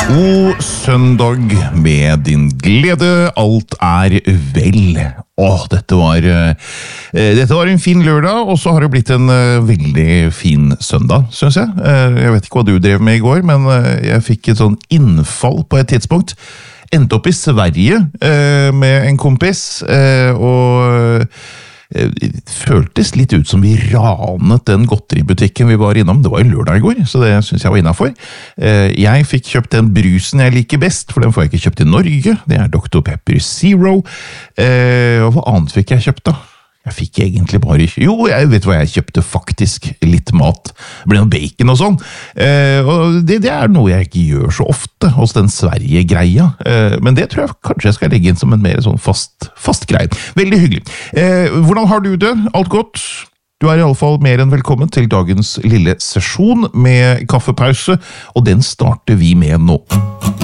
God søndag med din glede, alt vel. Dette var en fin lørdag, og så har det blitt en veldig fin søndag, synes jeg. Jeg vet ikke hva du drev med i går, men jeg fikk et sånn innfall på et tidspunkt. Endte opp i Sverige med en kompis, og det føltes litt ut som vi ranet den godteributikken vi var innom. Det var jo lørdag i går, så det synes jeg var innenfor. Jeg fikk kjøpt den brusen jeg liker best, for den får jeg ikke kjøpt i Norge. Det er Dr. Pepper Zero. Og hva annet fikk jeg kjøpt da? Jeg fikk egentlig bare... Jo, jeg vet hva jeg kjøpte faktisk. Litt mat. Det ble noe bacon og sånn. Og det er noe jeg ikke gjør så ofte hos den Sverige-greia. Men det tror jeg kanskje jeg skal legge inn som en mer sånn fast greie. Veldig hyggelig. Hvordan har du det? Alt godt? Du er i alle fall mer enn velkommen til dagens lille sesjon med kaffepause, og den starter vi med nå.